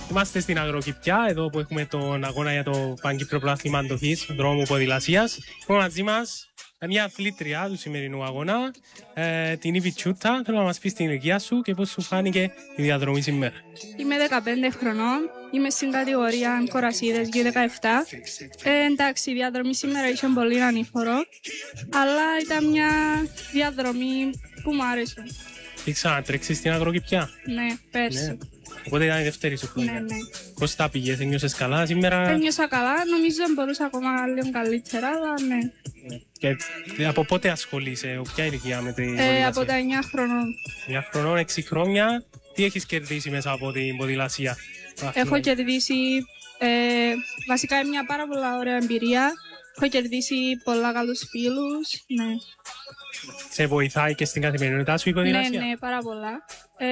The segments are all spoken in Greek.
Είμαστε στην Αγροκηπιά, εδώ που έχουμε τον αγώνα για το Παγκύπριο Πρωτάθλημα Αντοχής, δρόμου ποδηλασίας. Έχουμε μαζί μας μια αθλήτρια του σημερινού αγώνα, την Ήβη Τσούτα. Θέλω να μας πεις την ηλικία σου και πώς σου φάνηκε η διαδρομή σήμερα. Είμαι 15 χρονών, είμαι στην κατηγορία κορασίδες G17. Εντάξει, η διαδρομή σήμερα είχε πολύ ανήφορο, αλλά ήταν μια διαδρομή που μου άρεσε. Τι ξανατρέξεις στην Αγροκηπιά? Ναι, πέρσι. Ναι. Οπότε ήταν η δεύτερη σου χρονιά. Ναι, ναι. Πώς τα πήγες, ένιωσες καλά σήμερα? Ένιωσα καλά, νομίζω μπορούσα ακόμα λίγο καλύτερα, αλλά ναι. Και από πότε ασχολείσαι, ποια ηλικία με την ποδηλασία? Από τα 9 χρονών. 9 χρονών, 6 χρόνια. Τι έχεις κερδίσει μέσα από την ποδηλασία? Έχω κερδίσει βασικά μια πάρα πολύ ωραία εμπειρία. Έχω κερδίσει πολλά καλούς φίλους. Ναι. Σε βοηθάει και στην καθημερινότητά σου η ποδηλασία? Ναι, πάρα πολλά.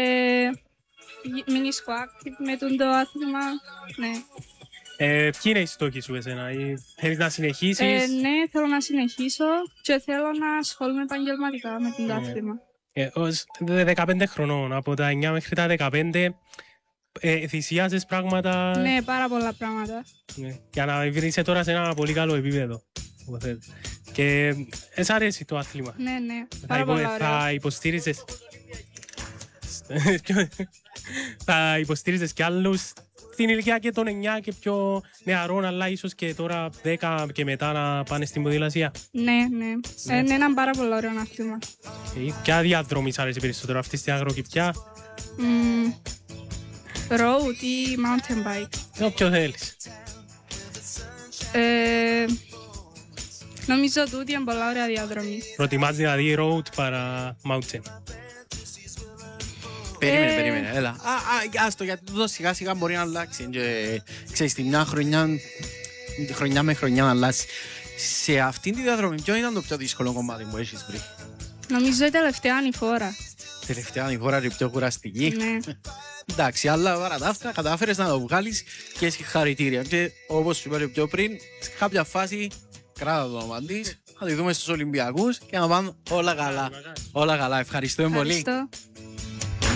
Μείνεις active με το άθλημα. Ναι. Ποιοι είναι οι στόχοι σου εσένα, θέλεις να συνεχίσεις? Ναι, θέλω να συνεχίσω και θέλω να ασχολούμαι επαγγελματικά με το άθλημα. Ως 15 χρονών, από τα 9 μέχρι τα 15, θυσιάζεις πράγματα? Ναι, πάρα πολλά πράγματα. Ναι. Για να βρεις τώρα σε ένα πολύ καλό επίπεδο. Και σ' αρέσει το άθλημα? Ναι, ναι, πάρα πολλά ωραία. Θα υποστήριζες κι άλλους στην ηλικία και των 9 και πιο νεαρών, αλλά ίσως και τώρα 10 και μετά να πάνε στην ποδηλασία? Ναι, ναι. Είναι ένα πάρα πολύ ωραίο άθλημα. Ποια διαδρομή σ' αρέσει περισσότερο, αυτή στην Αγροκηπιά? Road ή mountain bike? Όποιο θέλεις. Νομίζω ότι είναι πολλά ωραία διαδρομή. Προτιμάς δηλαδή road παρά mountain? Περίμενε, έλα. Άστο, γιατί τούτο σιγά σιγά μπορεί να αλλάξει. Ξέρεις, τη μια χρονιά με χρονιά να αλλάξει. Σε αυτήν τη διαδρομή, ποιο ήταν το πιο δύσκολο κομμάτι που έχεις βρει? Νομίζω η τελευταία ανηφόρα. Τελευταία ανηφόρα είναι πιο κουραστική. Ναι. Εντάξει, αλλά παρά τα αυτά κατάφερες να το βγάλεις και συγχαρητήρια. Και όπως σου είπα πιο πριν, σε κάποια φάση κράτα το όνομα της, θα τη δούμε στους Ολυμπιακούς και να πάνε όλα καλά. Όλα καλά, ευχαριστούμε πολύ. Ευχαριστώ.